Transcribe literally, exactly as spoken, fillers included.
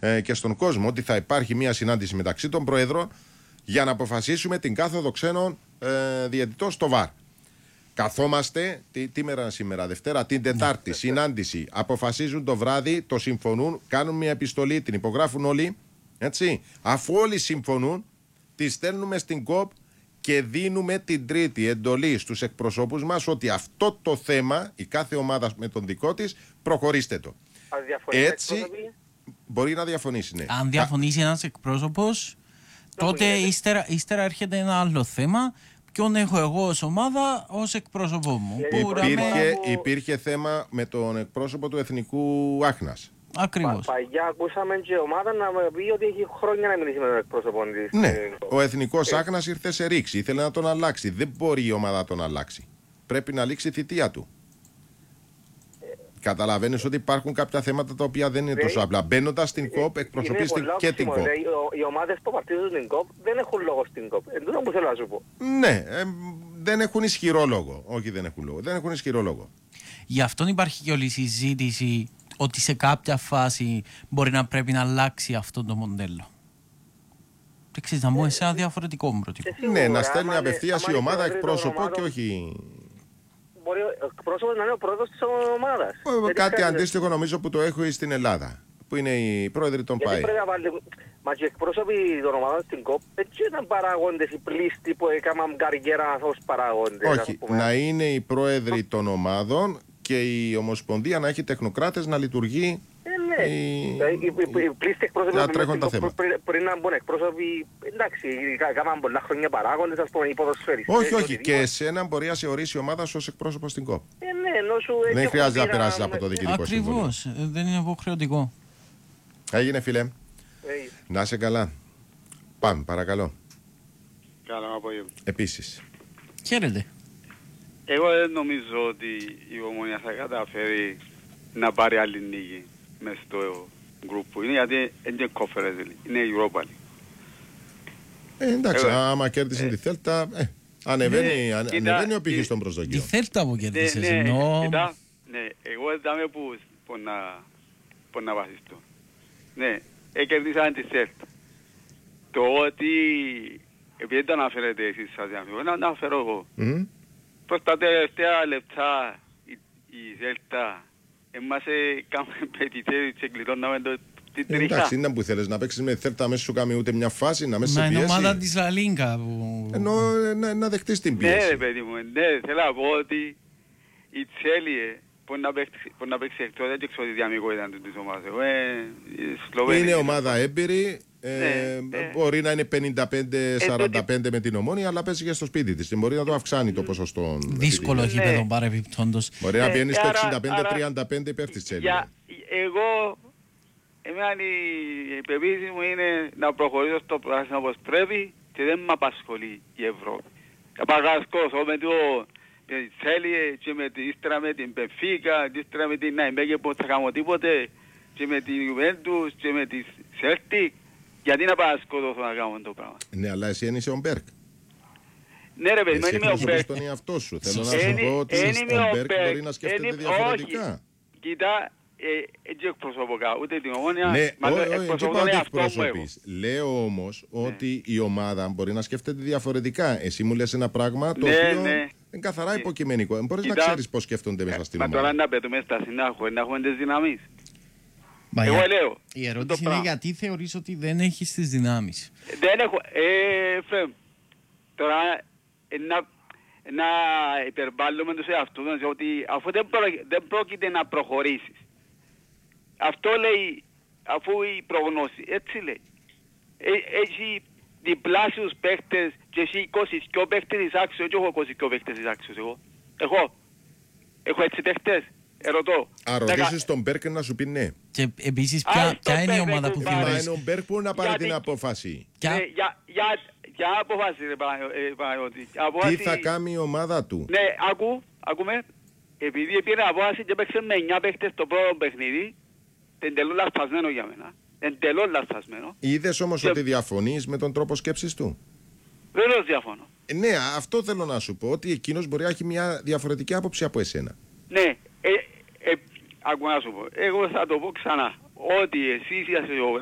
ε, και στον κόσμο ότι θα υπάρχει μια συνάντηση μεταξύ των Προέδρων για να αποφασίσουμε την κάθοδο ξένων ε, διαιτητών στο ΒΑΡ. Καθόμαστε, τι, τι μέρα σήμερα, Δευτέρα, την Τετάρτη, συνάντηση. Αποφασίζουν το βράδυ, το συμφωνούν, κάνουν μια επιστολή, την υπογράφουν όλοι. Έτσι. Αφού όλοι συμφωνούν, τη στέλνουμε στην ΚΟΠ και δίνουμε την τρίτη εντολή στους εκπροσώπους μας ότι αυτό το θέμα, η κάθε ομάδα με τον δικό της, προχωρήστε το. Έτσι μπορεί να διαφωνήσει, ναι. Αν διαφωνήσει ένας εκπρόσωπος, τότε ύστερα, ύστερα έρχεται ένα άλλο θέμα. Ποιον έχω εγώ ως ομάδα, ως εκπρόσωπό μου. Υπήρχε, υπήρχε θέμα με τον εκπρόσωπο του Εθνικού Άχνας. Ακριβώς. Πα, παγιά ακούσαμε και ομάδα να με πει ότι έχει χρόνια να μιλήσει με τον εκπρόσωπο της. Ναι, ο Εθνικός ε. Άχνας ήρθε σε ρήξη, ήθελε να τον αλλάξει. Δεν μπορεί η ομάδα να τον αλλάξει. Πρέπει να λήξει η θητεία του. Ε. Καταλαβαίνεις ότι υπάρχουν κάποια θέματα τα οποία δεν είναι τόσο απλά. Μπαίνοντας στην ΚΟΠ, εκπροσωπείς και την ΚΟΠ. Οι ομάδες που παρτίζουν στην ΚΟΠ δεν έχουν λόγο στην ΚΟΠ. Εν τούτο που θέλω να σου πω. Ναι, ε, δεν έχουν ισχυρό λόγο. Όχι, δεν έχουν λόγο. Δεν έχουν ισχυρό λόγο. Γι' αυτό υπάρχει και όλη η συζήτηση ότι σε κάποια φάση μπορεί να πρέπει να αλλάξει αυτό το μοντέλο. Και ξέρεις, να μπούμε σε ένα διαφορετικό πρότυπο. Ναι, να στέλνει απευθείας η ομάδα εκπρόσωπο και όχι... Μπορεί ο εκπρόσωπος να είναι ο πρόεδρος της ομάδας. Κάτι αντίστοιχο νομίζω που το έχω στην Ελλάδα, που είναι οι πρόεδροι των ΠΑΕ. Μα και οι εκπρόσωποι των ομάδων στην ΚΟΠ έτσι ήταν παράγοντες, οι πλήστοι που έκαναν καριέρα ως παράγοντες. Όχι, να είναι οι πρόεδροι των ομάδων και η Ομοσπονδία να έχει τεχνοκράτες να λειτουργεί. Ε, ναι. Οι, οι, οι, οι πλήστοι εκπρόσωποι να τρέχουν τα θέματα. Πριν, πριν να μπουν εκπρόσωποι, εντάξει, έκαναν πολλά χρόνια παράγοντες, ας πούμε, οι ποδοσφαιριστές. Όχι, όχι, και εσένα μπορεί να σε ορίσει η ομάδα ως εκπρόσωπο στην ΚΟΠ. Ε, ναι, ενώ σου δεν χρειάζεται να περάσει από το διοικητικό συμβούλιο. Ακριβώς, δεν είναι υποχρεωτικό. Έγινε, φίλε. Hey. Να είσαι καλά. Πάμε, παρακαλώ. Καλό απόγευμα. Επίσης. Χαίρετε. Εγώ δεν νομίζω ότι η Ομόνια θα καταφέρει να πάρει άλλη νίκη μες στο γκρουπ που είναι, γιατί είναι και Conference League, είναι Europa League. Ε, εντάξει, εγώ, άμα κέρδισε ε, τη Θέλτα, ε, ανεβαίνει, ναι, ανε, κοίτα, ανεβαίνει ο πύχης των προσδοκιών. Τη Θέλτα που κέρδισες, ναι, ναι, ενώ... κοίτα, ναι, εγώ δεν που, που, να, που να βασιστώ. Ναι, έκερδισαν τη Θέλτα. Το ότι, επειδή δεν αναφέρετε εσείς σας διαμφιβώ, να αναφέρω εγώ. Mm-hmm. Προς τα τελευταία λεπτά η, η Θέλτα εμάς έκαμε πετητές και κλειδώναμε το την τρίχα. Εντάξει, είναι που θέλεις να παίξεις με Θέλτα μέσα σου κάνει ούτε μια φάση, να μέσα σε πιέσει. Μα είναι ομάδα της Λαλίνκα που... Ενώ να, να δεχτείς την πίεση. Ναι ρε παιδί μου, ναι, θέλω να πω ότι η Τσέλιε που να παίξει εκτός, δεν ξέρω τι διαμικό ήταν της ομάδας. Είναι ομάδα έμπειρη. Ε, ναι, ε, μπορεί να είναι πενήντα πέντε σαράντα πέντε ε, με την Ομόνια, αλλά παίζει και στο σπίτι της. Μπορεί να το αυξάνει το ποσοστό. Δύσκολο γήπεδο ναι. παρεμπιπτόντος. Μπορεί να πιένει στο εξήντα πέντε τριάντα πέντε υπέρ της Τσέλσι. Εγώ, εμένα η πεποίθηση μου είναι να προχωρήσω στο πράσινο όπως πρέπει και δεν με απασχολεί η Ευρώπη. Παγασκός, με το Τσέλσι και με την ύστερα με την Μπενφίκα, ύστερα με την Ναϊμέγε που θα κάνω τίποτε και με την Ιουβέντους και με τη Σέλτικ. Γιατί να πάω να σκοτώσω να κάνω το πράγμα. Ναι, αλλά εσύ είναι ο Μπέρκ. Ναι ρε παιδί, δεν είμαι ο Μπέρκ. Τον εαυτό σου. Θέλω να σου πω ότι ο Μπέρκ μπορεί να σκέφτεται διαφορετικά. Κοίτα, έτσι εκπροσωπώ ούτε την Ομόνια. Ναι, όχι, όχι εκπροσωπείς. Λέω όμως ότι η ομάδα μπορεί να σκέφτεται διαφορετικά. Εσύ μου λες ένα πράγμα το οποίο είναι καθαρά υποκειμενικό. Μπορείς να ξέρεις πώς σκέφτονται μέσα στην ομάδα. Μα τώρα να πετούμε στα συνάχου, να έχουμε τις δυναμίες. Μα εγώ λέω. Η ερώτηση είναι γιατί θεωρείς ότι δεν έχεις τις δυνάμεις. Δεν έχω. Ε, φε, τώρα ε, να, να υπερβάλλουμε τους εαυτούς ότι αφού δεν, προ, δεν πρόκειται να προχωρήσεις. Αυτό λέει αφού η προγνώση. Έτσι λέει. Ε, έχει διπλάσιους παίχτες και εσύ είκοσι δύο παίχτες εισάξιος. Και έχω είκοσι δύο παίχτες εισάξιος εγώ. Έχω. Έχω έτσι παίχτες. Ερωτώ. Α, ρωτήσεις τον Μπέρκ να σου πει ναι. Και επίσης ποια, ποια είναι η ομάδα που θεωρείς. Μα είναι ο Μπέρκ που να πάρει γιατί... την απόφαση. Για, ε, για, για, για απόφαση ρε Παναγιώτη. Τι θα κάνει η ομάδα του. Ναι, ακού, ακούμε. Επειδή πήρε απόφαση και παίξε με εννιά παίχτες το πρώτο παιχνίδι, εντελώς λαθασμένο για μένα. Εντελώς λαθασμένο. Είδες όμως και... ότι διαφωνείς με τον τρόπο σκέψης του. Βεβαίως διαφωνώ. Ε, ναι, αυτό θέλω να σου πω, ότι εκείνος μπορεί να έχει μια διαφορετική άποψη από εσένα. Ναι, ε, ε, ακούω να σου πω. Εγώ θα το πω ξανά. Ότι εσείς οι